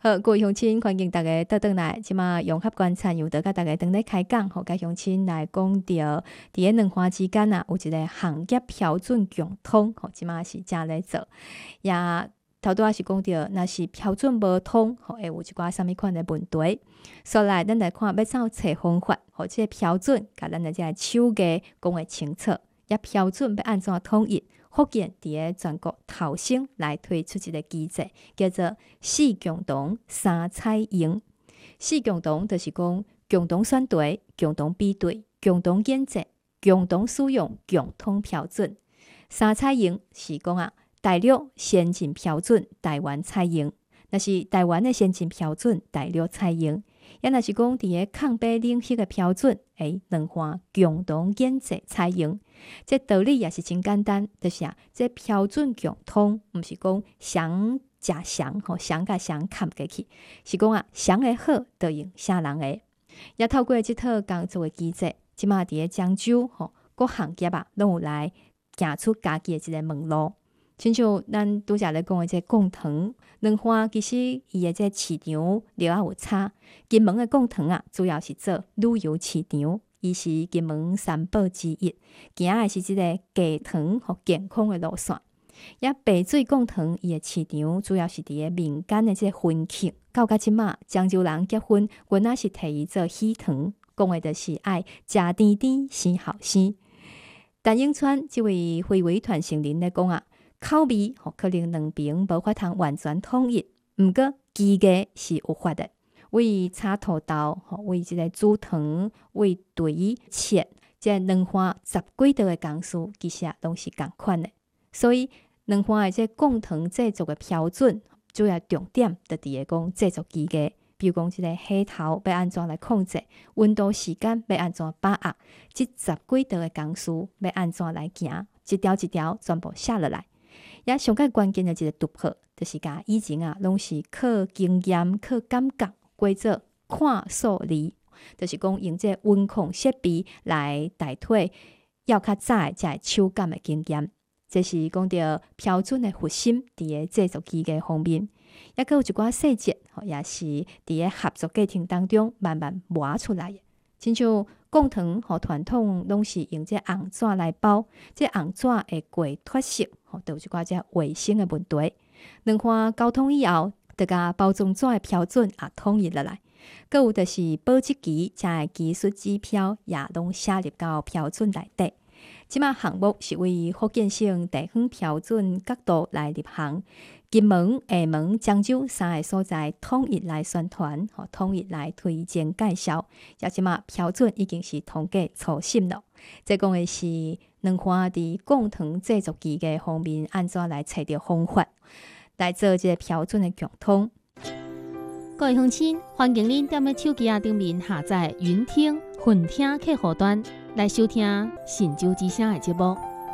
好，各位乡亲，欢迎大家倒转来，即马融合观察又得甲大家等咧开讲，甲乡亲来讲到伫咧两岸之间有一个行业标准共通，即马是正咧做。也头拄仔是讲到，若是标准无通，会有一寡啥物款的问题。所以来，咱来看要怎找方法，即个标准，甲咱的这手艺讲会清楚，也标准要安怎统一。福建伫咧全国头先来推出一个机制，叫做4共同3采用。4共同就是讲共同选题、共同比对、共同研制、共同使用共同标准。3采用是讲大陆先进标准，台湾采用；若是台湾的先进标准，大陆采用。也若是讲伫咧抗北领域的标准，两岸共同研制采用。这道理也是真简单，就是这标准共通，毋是讲谁食谁，谁甲谁砍过去，是讲谁的好，就用啥人的。也透过这套工作的机制，即马伫咧漳州，各行业拢有来行出家己的一个门路。亲像咱拄则咧讲的这贡糖，两岸其实伊的这市场了有差。金门的贡糖主要是做旅游市场，伊是金门三宝之一，行的是即个低糖和健康的路线。也白水贡糖伊的市场主要是伫咧民间的这婚庆，到即马漳州人结婚，原来是摕伊做喜糖，讲的就是爱食甜甜生后生。陈永川这位非遗传承人咧讲口味可能两边无法通完全统一，毋过技艺是有法的。为炒土豆，为即个煮糖，为堆切，这两岸10几道的工序，其实拢是共款的。所以两岸的这贡糖制作的标准，主要重点就伫咧讲制作技艺。比如讲，即个火头要安怎来控制，温度时间要安怎把握，这10几道的工序要安怎来行，一条一条全部写落来。也上较关键的一个突破，就是以前拢是靠经验、靠感觉，过做看数字，就是讲用这温控设备来代替要较早的这手感的经验。这是讲到标准的核心，伫咧制作技艺方面，也佫有一寡细节，也是伫咧合作过程当中慢慢磨出来的。亲像贡糖和传统拢是用这红纸来包，这红纸会过脱色，就有一寡这卫生的问题。两岸沟通以后，就甲包装纸的标准也统一落来。佫有就是保质期，这技术指标也拢写入到标准内底。即马项目是为福建省地方标准角度来入行，金门、厦门、漳州3个所在统一来宣传，统一来推荐介绍。也即马标准已经是通过初审了。这讲的是两岸伫贡糖制作技艺方面安怎来找到方法，来做这个标准的共通。 各位乡亲，欢迎您踮咧手机顶面下载云听、混听客户端来收听《神州之声》的节目。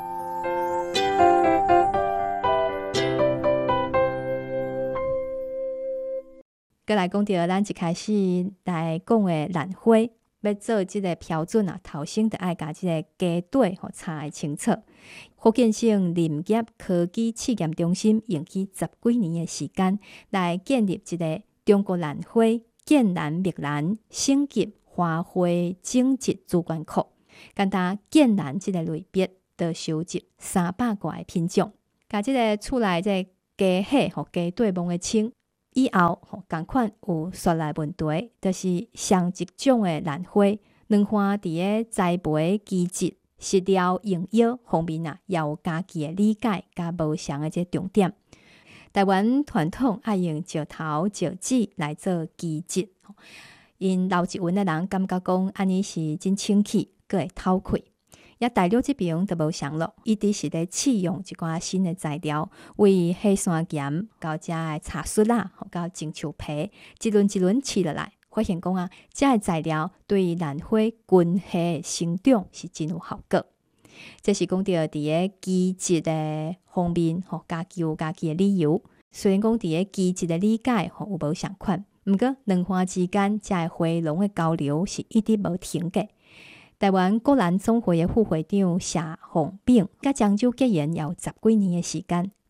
再来讲到咱一开始来讲的兰花，要做这个标准头先就爱甲这个家底查清楚。福建省林业科技试验中心用去10几年的时间，来建立一个中国兰花、建兰、蜜兰、省级花卉种植资源库。简单建兰这个类别，就收集300多个品种，甲这个厝内这家伙和家底摸个清。以后，同款有雪来问题，就是上一种的兰花，两岸伫咧栽培、基质、食疗、营养方面也有家己的理解，甲无相的这重点。台湾传统爱用石头、石子来做基质，因老一辈的人感觉讲安尼是真清气，佫会透气。也大陆这边就无相咯，一直是咧试用一寡新的材料，为黑山盐到遮的茶树到金树皮，一轮一轮试落来，发现讲遮的材料对兰花根系的生长是真有效果。这是讲到伫咧基质的方面，家己有家己的理由。虽然讲伫咧基质的理解有无相款，毋过两岸之间遮的花农的交流是一直无停的。台湾果兰总会的副会长谢宏炳，甲漳州结缘也有10几年的时间，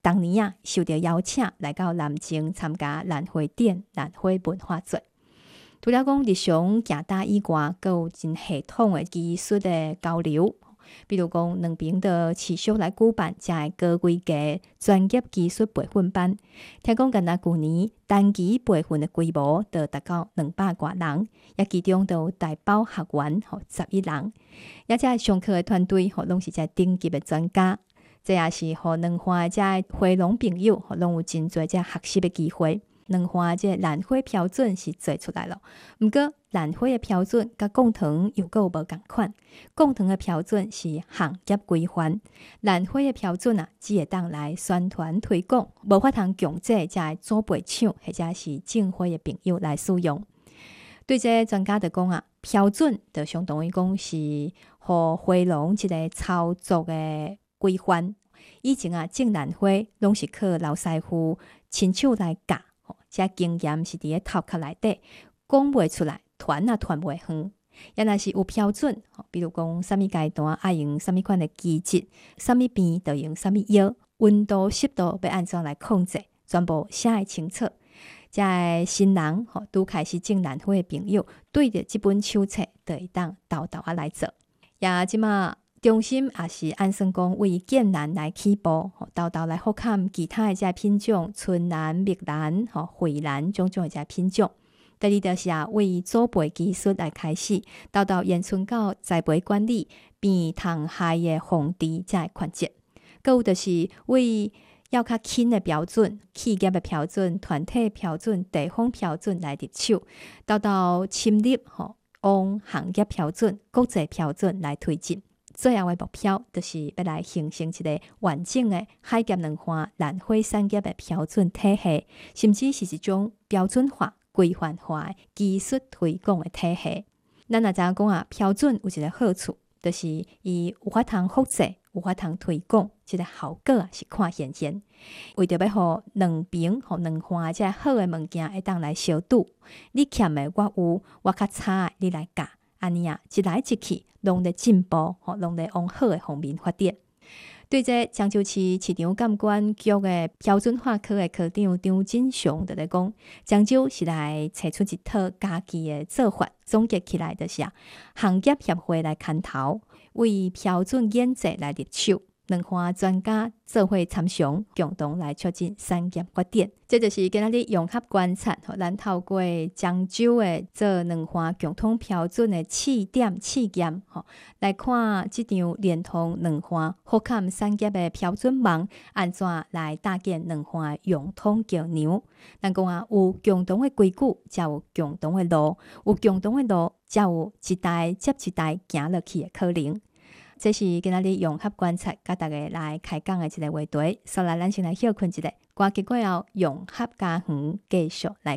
当年啊受到邀请来到南京参加兰花展、兰花文化节。除了讲日常行搭以外，还有真系统的技术的交流。比如讲，两边的持续来举办这个高规格专业技术培训班。听讲，敢若去年单期培训的规模就达到200多人，也其中都有大包学员11人。也这上课的团队拢是这顶级的专家，这也是互两花这花农朋友拢有真侪这学习的机会。两花这兰花标准是做出来了，不过兰花的标准甲贡糖又有无同款。贡糖的标准是行业规范，兰花的标准只会当来宣传推广，无法通强制这祖辈厂或者是种花的朋友来使用。对这专家就讲标准就相当于讲是互花农一个操作的规范。以前种兰花拢是靠老师傅亲手来教。这经验是伫咧头壳内底，讲袂出来，传传袂远。也若是有标准，比如讲什么阶段爱用什么款的基质，什么边就用什么药，温度、湿度要安怎来控制，全部写会清楚。这新人拄开始种兰花的朋友，对着这本手册，就会当豆豆来做。也即马中心也是按算讲为剑兰来起步，豆豆来复看其他的这品种，春兰、蜜兰、蕙兰种种的这品种。第二就是为祖辈技术来开始，豆豆延伸到栽培管理、变虫害的防治这款节。还有就是为要较轻的标准、企业的标准、团体标准、地方标准来入手，豆豆深入往行业标准、国际标准来推进。最后的目标就是要来形成一个完整的海峡两岸兰花产业的标准体系，甚至是一种标准化、规范化的技术推广的体系。咱也知影讲标准有一个好处，就是伊有法通复制、有法通推广，这个效果是看显现。为着要互两边、互两岸这好的物件会当来相拄，你欠的我有，我较差的你来教。安尼一来一去，拢在进步，拢在往好的方面发展。对这漳州市市场监管局的标准化科的科长张锦雄就来讲，漳州是来找出一套家己的做法，总结起来就是行业协会来牵头，为标准研制来入手。两岸专家做伙参详，共同来促进产业发展。这就是今仔日融合观察，咱透过漳州的做两岸共同标准的试点试验，来看这场连同两岸互砍产业的标准网，安怎来搭建两岸融通桥梁。咱讲有共同的规矩，才有共同的路；有共同的路，才有一代接一代行落去的可能。这是今仔日融合观察，甲大家来开讲的一个话题。所以咱先来休困一下，歌曲过后，融合家园继续来